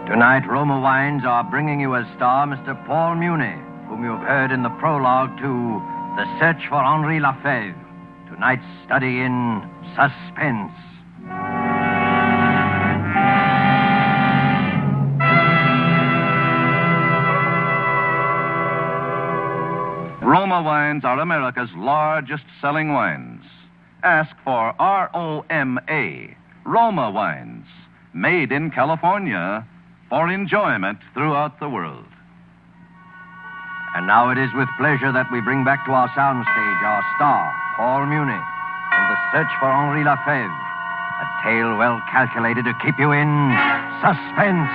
Tonight, Roma Wines are bringing you as star Mr. Paul Muni, whom you have heard in the prologue to The Search for Henri Lefebvre. Tonight's study in suspense. Roma Wines are America's largest selling wines. Ask for R-O-M-A, Roma Wines, made in California for enjoyment throughout the world. And now it is with pleasure that we bring back to our soundstage our star, Paul Muni, in The Search for Henri Lefebvre, a tale well calculated to keep you in suspense.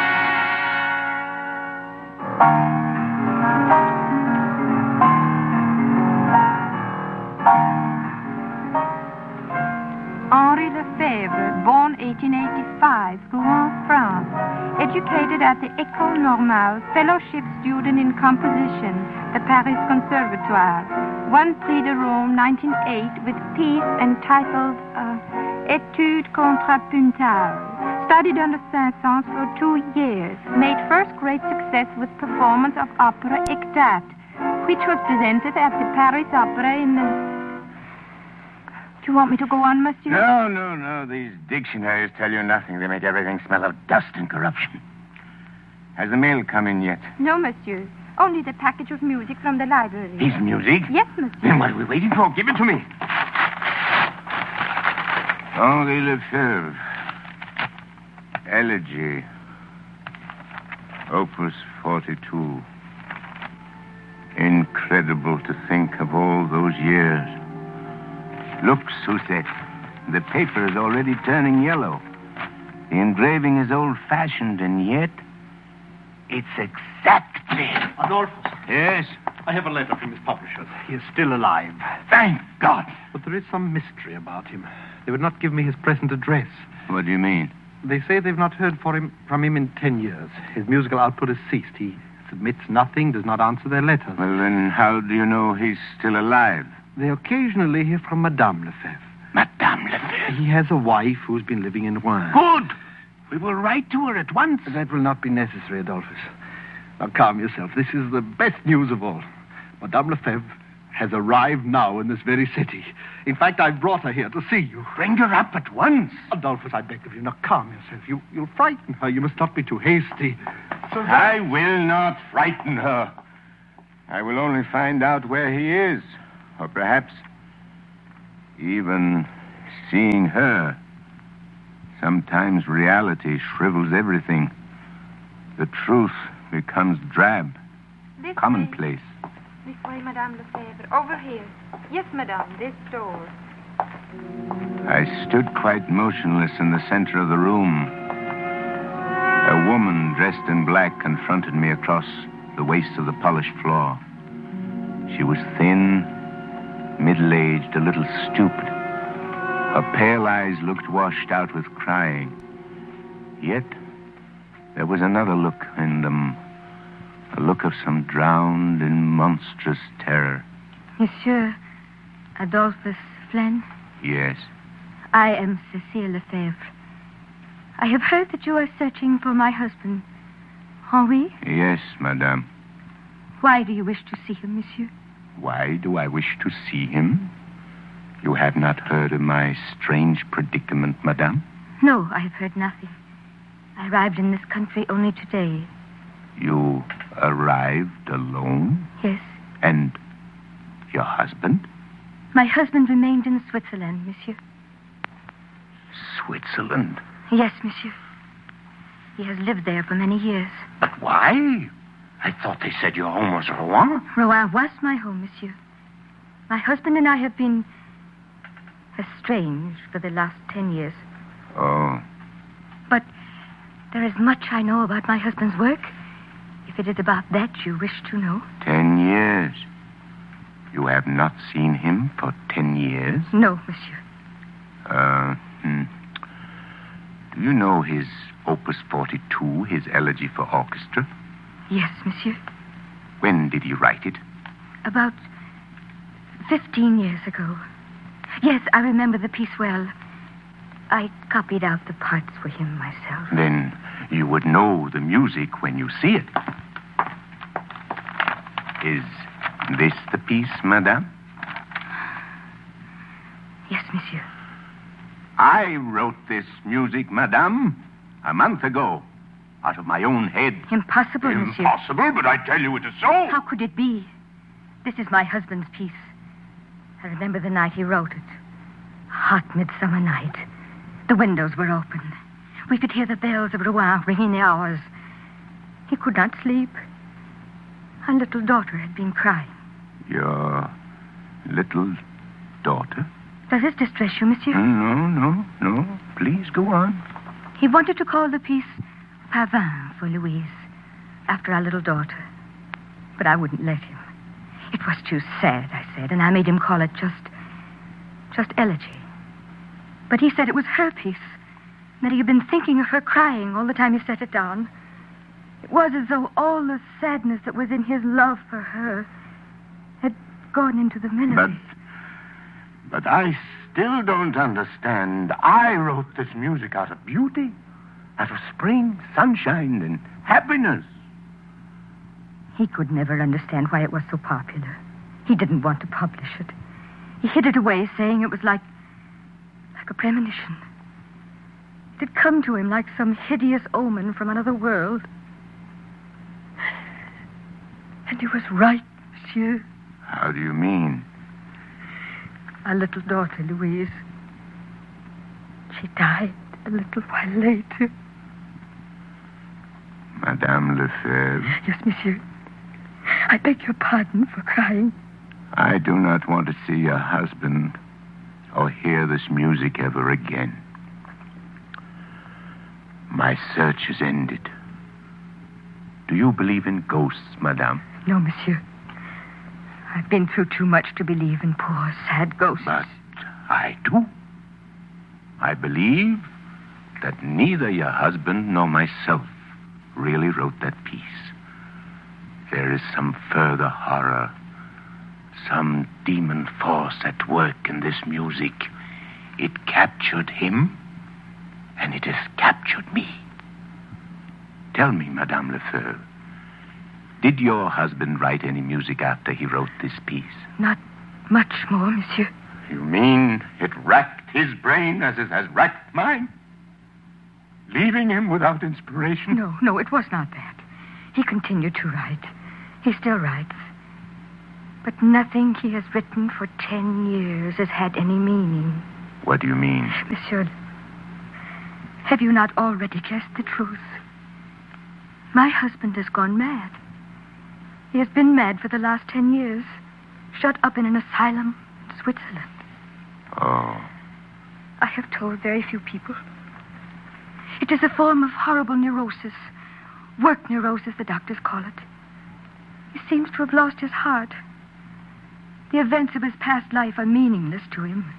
Henri Lefebvre, born 1885, Rouen, France. Educated at the École Normale, fellowship student in composition, the Paris Conservatoire. Won Prix de Rome 1908 with piece entitled Étude contrapuntale. Studied under Saint-Saëns for 2 years. Made first great success with performance of opera Ectate, which was presented at the Paris Opera in the... Do you want me to go on, monsieur? No. These dictionaries tell you nothing. They make everything smell of dust and corruption. Has the mail come in yet? No, monsieur. Only the package of music from the library. His music? Yes, monsieur. Then what are we waiting for? Give it to me. Henri Lefebvre. Elegy. Opus 42. Incredible to think of all those years. Look, Suzette. The paper is already turning yellow. The engraving is old-fashioned, and yet it's exactly... Adolphus. Yes? I have a letter from his publishers. He is still alive. Thank God. But there is some mystery about him. They would not give me his present address. What do you mean? They say they've not heard from him in 10 years. His musical output has ceased. He submits nothing, does not answer their letters. Well, then how do you know he's still alive? They occasionally hear from Madame Lefebvre. Madame Lefebvre? He has a wife who's been living in Rouen. Good. We will write to her at once. That will not be necessary, Adolphus. Now, calm yourself. This is the best news of all. Madame Lefebvre has arrived now in this very city. In fact, I've brought her here to see you. Bring her up at once. Adolphus, I beg of you. Now, calm yourself. You'll frighten her. You must not be too hasty. I will not frighten her. I will only find out where he is. Or perhaps even seeing her. Sometimes reality shrivels everything. The truth becomes drab, This commonplace. This way, Madame Lefebvre. Over here. Yes, madame, this door. I stood quite motionless in the center of the room. A woman dressed in black confronted me across the waist of the polished floor. She was thin, middle-aged, a little stupid. Her pale eyes looked washed out with crying. Yet, there was another look in them, a look of some drowned in monstrous terror. Monsieur Adolphus Flynn? Yes. I am Cécile Lefebvre. I have heard that you are searching for my husband, Henri. Yes, madame. Why do you wish to see him, monsieur? Why do I wish to see him? You have not heard of my strange predicament, madame? No, I have heard nothing. I arrived in this country only today. You arrived alone? Yes. And your husband? My husband remained in Switzerland, monsieur. Switzerland? Yes, monsieur. He has lived there for many years. But why? I thought they said your home was Rouen. Rouen was my home, monsieur. My husband and I have been estranged for the last 10 years. Oh. But there is much I know about my husband's work. If it is about that you wish to know. 10 years? You have not seen him for 10 years? No, monsieur. Do you know his Opus 42, his elegy for orchestra? Yes, monsieur. When did he write it? About 15 years ago. Yes, I remember the piece well. I copied out the parts for him myself. Then You would know the music when you see it. Is this the piece, madame? Yes, monsieur. I wrote this music, madame, a month ago, out of my own head. Impossible, monsieur. Impossible, but I tell you it is so. How could it be? This is my husband's piece. I remember the night he wrote it. Hot midsummer night. The windows were open. We could hear the bells of Rouen ringing the hours. He could not sleep. Our little daughter had been crying. Your little daughter? Does this distress you, monsieur? No. Please go on. He wanted to call the piece Pavin for Louise, after our little daughter. But I wouldn't let him. It was too sad, I said, and I made him call it just Elegy. But he said it was her piece, that he had been thinking of her crying all the time he set it down. It was as though all the sadness that was in his love for her had gone into the melody. But I still don't understand. I wrote this music out of beauty, out of spring, sunshine, and happiness. He could never understand why it was so popular. He didn't want to publish it. He hid it away, saying it was like a premonition. It had come to him like some hideous omen from another world. And he was right, monsieur. How do you mean? Our little daughter, Louise. She died a little while later. Madame Lefebvre? Yes, monsieur. I beg your pardon for crying. I do not want to see your husband or hear this music ever again. My search is ended. Do you believe in ghosts, madame? No, monsieur. I've been through too much to believe in poor, sad ghosts. But I do. I believe that neither your husband nor myself really wrote that piece. There is some further horror, some demon force at work in this music. It captured him, and it has captured me. Tell me, Madame Lefebvre, did your husband write any music after he wrote this piece? Not much more, monsieur. You mean it racked his brain as it has racked mine? Leaving him without inspiration? No, it was not that. He continued to write. He still writes. But nothing he has written for 10 years has had any meaning. What do you mean? Monsieur, have you not already guessed the truth? My husband has gone mad. He has been mad for the last 10 years, shut up in an asylum in Switzerland. Oh. I have told very few people. It is a form of horrible neurosis. Work neurosis, the doctors call it. He seems to have lost his heart. The events of his past life are meaningless to him.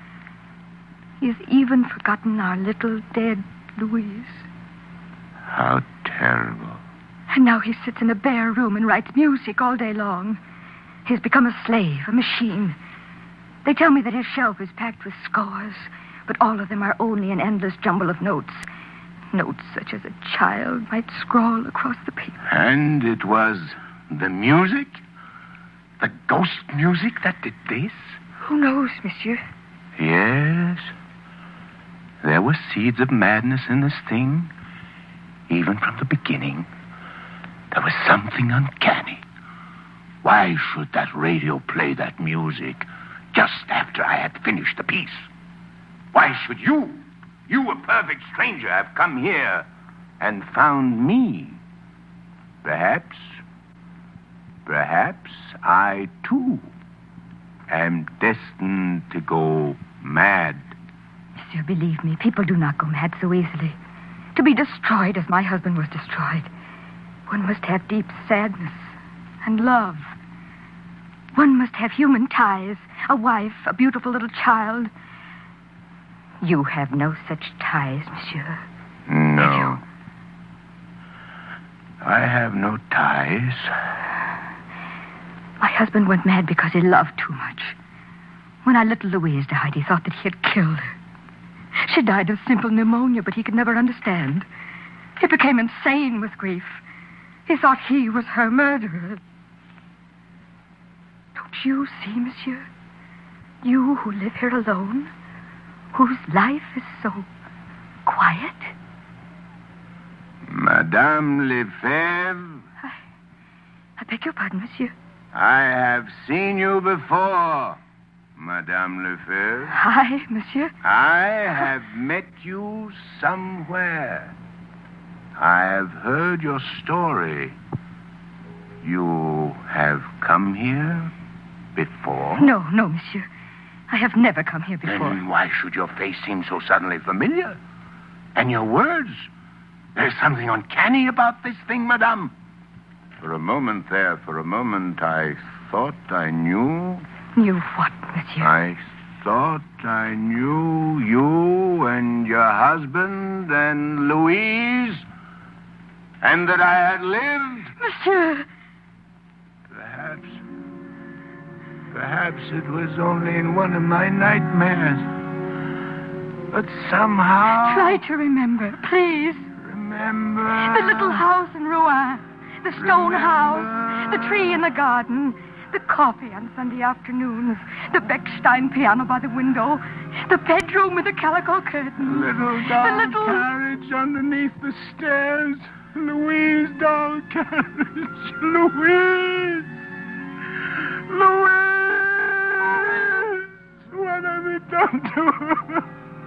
He has even forgotten our little dead Louise. How terrible. And now he sits in a bare room and writes music all day long. He has become a slave, a machine. They tell me that his shelf is packed with scores, but all of them are only an endless jumble of notes. Notes such as a child might scrawl across the paper. And it was the music? The ghost music that did this? Who knows, monsieur? Yes. There were seeds of madness in this thing. Even from the beginning. There was something uncanny. Why should that radio play that music just after I had finished the piece? Why should you, a perfect stranger, have come here and found me? Perhaps I, too, am destined to go mad. Monsieur, believe me, people do not go mad so easily. To be destroyed as my husband was destroyed, one must have deep sadness and love. One must have human ties, a wife, a beautiful little child. You have no such ties, monsieur. No. I have no ties. My husband went mad because he loved too much. When our little Louise died, he thought that he had killed her. She died of simple pneumonia, but he could never understand. He became insane with grief. He thought he was her murderer. Don't you see, monsieur? You who live here alone, whose life is so quiet. Madame Lefebvre, I beg your pardon, monsieur. I have seen you before, Madame Lefebvre. Hi, monsieur. I have met you somewhere. I have heard your story. You have come here before? No, monsieur. I have never come here before. Then why should your face seem so suddenly familiar? And your words? There's something uncanny about this thing, madame. For a moment, I thought I knew. Knew what, monsieur? I thought I knew you and your husband and Louise, and that I had lived. Monsieur! Perhaps it was only in one of my nightmares. But somehow... Try to remember, please. Remember... The little house in Rouen. The stone house. The tree in the garden. The coffee on Sunday afternoons. The Bechstein piano by the window. The bedroom with the calico curtains. Little doll carriage underneath the stairs. Louise doll carriage. Louise! What have they done to her?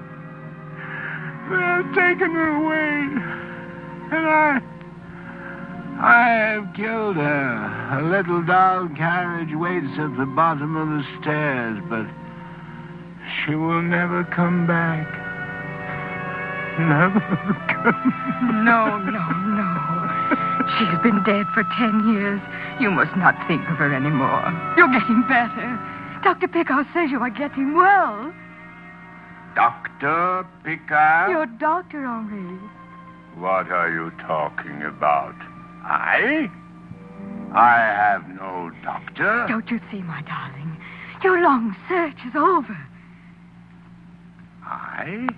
They have taken her away. And I have killed her. A little doll carriage waits at the bottom of the stairs, but she will never come back. Never come. No. She's been dead for 10 years. You must not think of her anymore. You're getting better. Dr. Picard says you are getting well. Dr. Picard? Your doctor, Henri. What are you talking about? I have no doctor. Don't you see, my darling? Your long search is over. I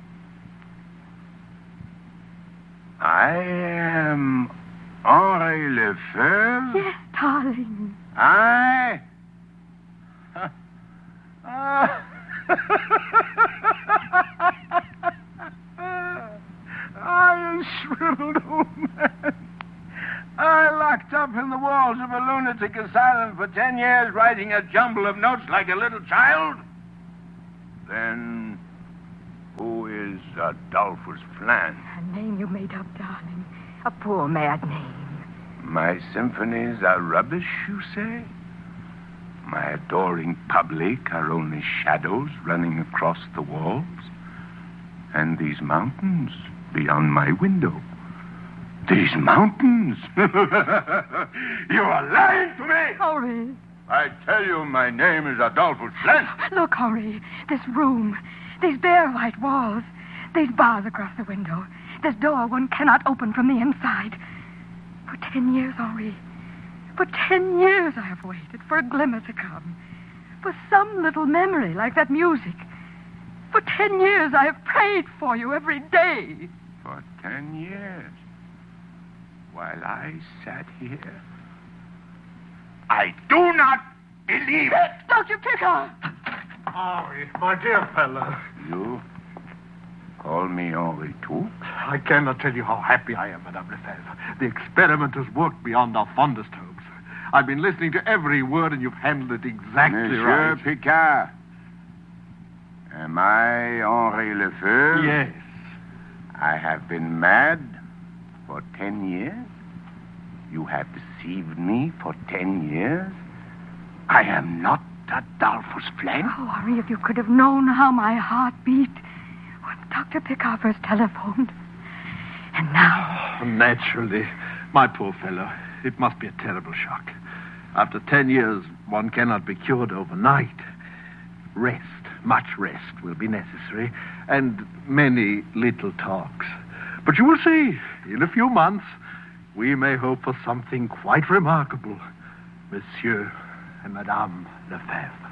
am Henri Lefebvre? Yes, darling. I, a shriveled old man. I locked up in the walls of a lunatic asylum for 10 years, writing a jumble of notes like a little child. Then, who is Adolphus Flan? A name you made up, darling. A poor, mad name. My symphonies are rubbish, you say? My adoring public are only shadows running across the walls? And these mountains beyond my window? These mountains? You are lying to me! Henri. I tell you, my name is Adolphus Flan. Look, Henri. This room. These bare white walls. These bars across the window. This door one cannot open from the inside. For 10 years, Henri. For 10 years I have waited for a glimmer to come. For some little memory like that music. For 10 years I have prayed for you every day. For 10 years? While I sat here? I do not believe it! Dr. Picard! Henri, my dear fellow. You call me Henri too? I cannot tell you how happy I am, Madame Lefebvre. The experiment has worked beyond our fondest hopes. I've been listening to every word, and you've handled it exactly Monsieur right. Picard, am I Henri Lefebvre? Yes. I have been mad for 10 years. You have deceived me for 10 years. I am not Adolphus Flan. Oh, Henri, if you could have known how my heart beat when Dr. Picard first telephoned. And now... Oh, naturally. My poor fellow, it must be a terrible shock. After 10 years, one cannot be cured overnight. Rest, much rest will be necessary, and many little talks. But you will see, in a few months, we may hope for something quite remarkable, Monsieur and Madame Lefebvre.